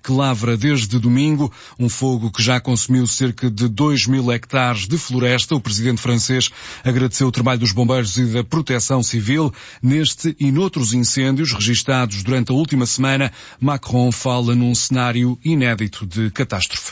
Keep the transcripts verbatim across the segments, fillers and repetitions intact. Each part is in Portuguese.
que lavra desde domingo, um fogo que já consumiu cerca de dois mil hectares de floresta. O presidente francês agradeceu o trabalho dos bombeiros e da proteção civil. Neste e noutros incêndios registados durante a última semana, Macron fala num cenário inédito de catástrofe.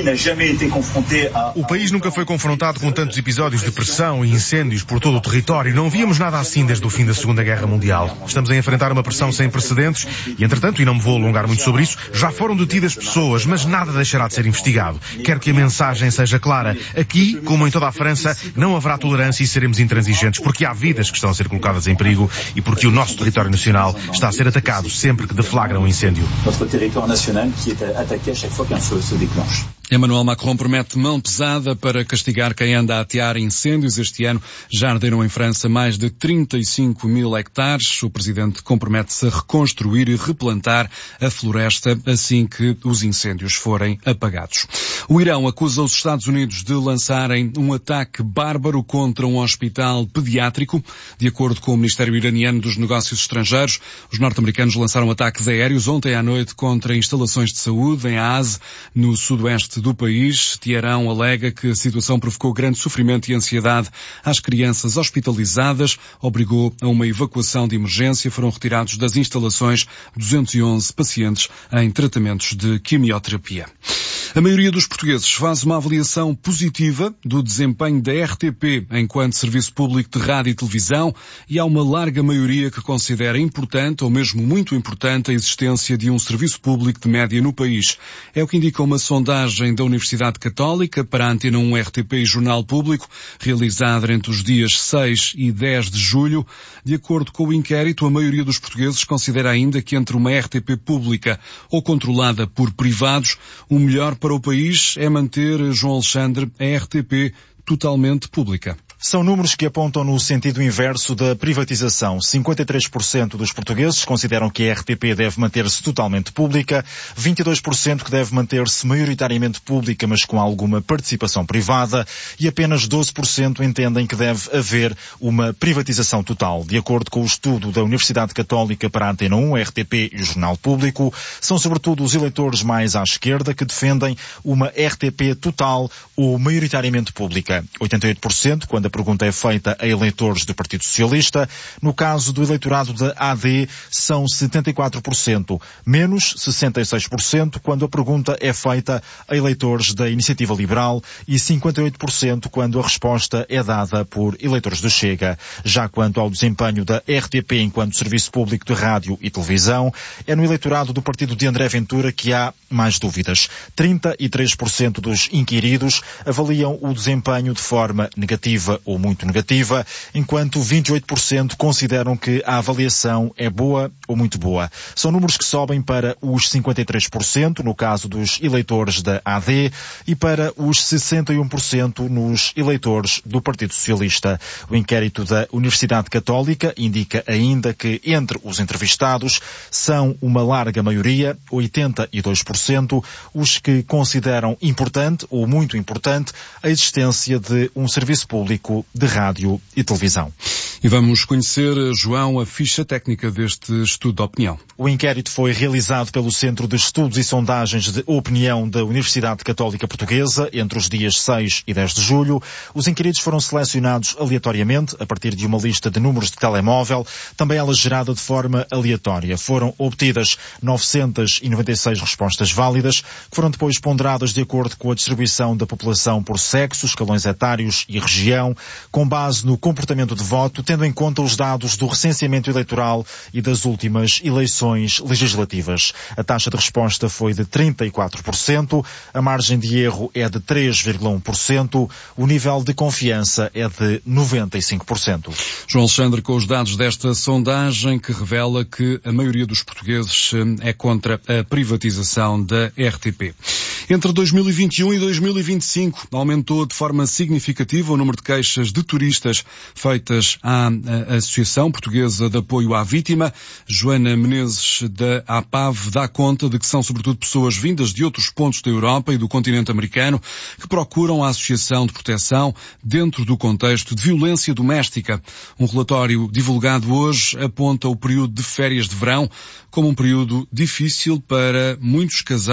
O país nunca foi confrontado com tantos episódios de pressão e incêndios por todo o território. Não víamos nada assim desde o fim da Segunda Guerra Mundial. Estamos a enfrentar uma pressão sem precedentes e, entretanto, e não me vou alongar muito sobre isso, já foram detidas pessoas, mas nada deixará de ser investigado. Quero que a mensagem seja clara. Aqui, como em toda a França, não haverá tolerância e seremos intransigentes, porque há vidas que estão a ser colocadas em perigo e porque o nosso território nacional está a ser atacado sempre que deflagra um incêndio. Notre territoire national qui est attaqué à chaque fois qu'un feu se déclenche. Emmanuel Macron promete mão pesada para castigar quem anda a atear incêndios. Este ano já arderam em França mais de trinta e cinco mil hectares. O presidente compromete-se a reconstruir e replantar a floresta assim que os incêndios forem apagados. O Irão acusa os Estados Unidos de lançarem um ataque bárbaro contra um hospital pediátrico. De acordo com o Ministério Iraniano dos Negócios Estrangeiros, os norte-americanos lançaram ataques aéreos ontem à noite contra instalações de saúde em Aaz, no sudoeste do país. Teherão alega que a situação provocou grande sofrimento e ansiedade às crianças hospitalizadas, obrigou a uma evacuação de emergência. Foram retirados das instalações duzentos e onze pacientes em tratamentos de quimioterapia. A maioria dos portugueses faz uma avaliação positiva do desempenho da R T P enquanto serviço público de rádio e televisão, e há uma larga maioria que considera importante ou mesmo muito importante a existência de um serviço público de média no país. É o que indica uma sondagem da Universidade Católica para a Antena um, R T P e Jornal Público, realizada entre os dias seis e dez de julho. De acordo com o inquérito, a maioria dos portugueses considera ainda que entre uma R T P pública ou controlada por privados, o melhor para o país é manter, João Alexandre, a R T P totalmente pública. São números que apontam no sentido inverso da privatização. cinquenta e três por cento dos portugueses consideram que a R T P deve manter-se totalmente pública, vinte e dois por cento que deve manter-se maioritariamente pública, mas com alguma participação privada, e apenas doze por cento entendem que deve haver uma privatização total. De acordo com o estudo da Universidade Católica para a Antena um, R T P e o Jornal Público, são sobretudo os eleitores mais à esquerda que defendem uma R T P total ou maioritariamente pública. oitenta e oito por cento quando a pergunta é feita a eleitores do Partido Socialista. No caso do eleitorado da A D, são setenta e quatro por cento, menos sessenta e seis por cento quando a pergunta é feita a eleitores da Iniciativa Liberal e cinquenta e oito por cento quando a resposta é dada por eleitores do Chega. Já quanto ao desempenho da R T P enquanto serviço público de rádio e televisão, é no eleitorado do partido de André Ventura que há mais dúvidas. trinta e três por cento dos inquiridos avaliam o desempenho de forma negativa ou muito negativa, enquanto vinte e oito por cento consideram que a avaliação é boa ou muito boa. São números que sobem para os cinquenta e três por cento no caso dos eleitores da A D e para os sessenta e um por cento nos eleitores do Partido Socialista. O inquérito da Universidade Católica indica ainda que entre os entrevistados são uma larga maioria, oitenta e dois por cento, os que consideram importante ou muito importante a existência de um serviço público de rádio e televisão. E vamos conhecer, João, a ficha técnica deste estudo de opinião. O inquérito foi realizado pelo Centro de Estudos e Sondagens de Opinião da Universidade Católica Portuguesa entre os dias seis e dez de julho. Os inquiridos foram selecionados aleatoriamente a partir de uma lista de números de telemóvel, também ela gerada de forma aleatória. Foram obtidas novecentas e noventa e seis respostas válidas, que foram depois ponderadas de acordo com a distribuição da população por sexo, escalões etários e região, com base no comportamento de voto, tendo em conta os dados do recenseamento eleitoral e das últimas eleições legislativas. A taxa de resposta foi de trinta e quatro por cento, a margem de erro é de três vírgula um por cento, o nível de confiança é de noventa e cinco por cento. João Alexandre, com os dados desta sondagem que revela que a maioria dos portugueses é contra a privatização da R T P. Entre dois mil e vinte e um e dois mil e vinte e cinco, aumentou de forma significativa o número de queixas de turistas feitas à Associação Portuguesa de Apoio à Vítima. Joana Menezes, da APAV, dá conta de que são sobretudo pessoas vindas de outros pontos da Europa e do continente americano que procuram a Associação de Proteção dentro do contexto de violência doméstica. Um relatório divulgado hoje aponta o período de férias de verão como um período difícil para muitos casais